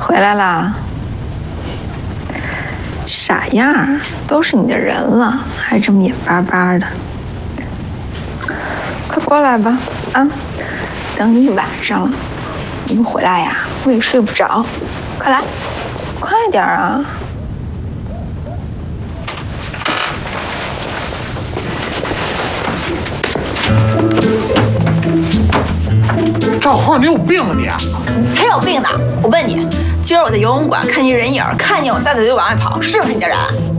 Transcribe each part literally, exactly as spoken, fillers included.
回来啦。傻样儿，都是你的人了，还这么眼巴巴的。快过来吧，啊，等你一晚上了，你不回来呀，我也睡不着。快来，快点啊！ 赵慧，你有病啊你！ 你才有病呢！我问你，今儿我在游泳馆看见人影，看见我撒腿就往外跑，是不是你的人？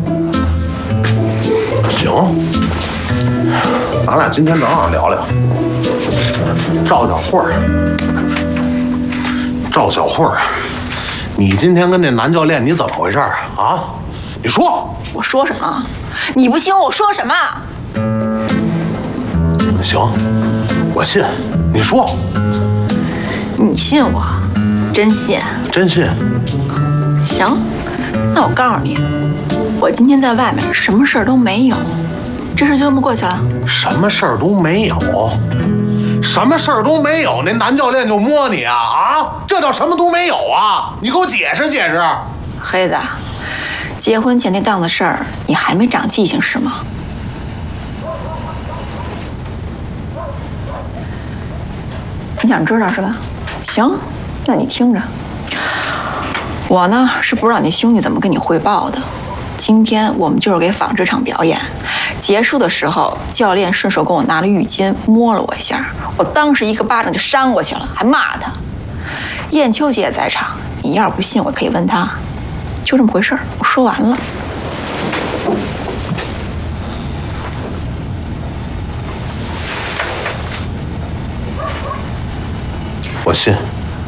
行，咱俩今天正好聊聊赵小慧。赵小慧，你今天跟那男教练你怎么回事啊？你说。 我说什么？你不信我说什么？ 行，我信。你说。 你信我？真信？ 真信。 行，那我告诉你，我今天在外面什么事儿都没有，这事就这么过去了。 什么事儿都没有？什么事儿都没有？那男教练就摸你啊？啊，这叫什么都没有啊？你给我解释解释。 黑子，结婚前那档子事儿，你还没长记性是吗？你想知道是吧？行，那你听着。我呢是不知道你兄弟怎么跟你汇报的。今天我们就是给纺织厂表演，结束的时候，教练顺手给我拿了浴巾摸了我一下，我当时一个巴掌就扇过去了，还骂他。燕秋姐也在场，你要是不信，我可以问他。就这么回事儿，我说完了。 我信。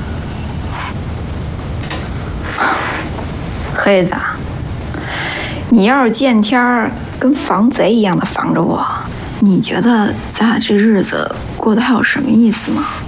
黑子，你要是见天儿跟防贼一样的防着我，你觉得咱俩这日子过得还有什么意思吗？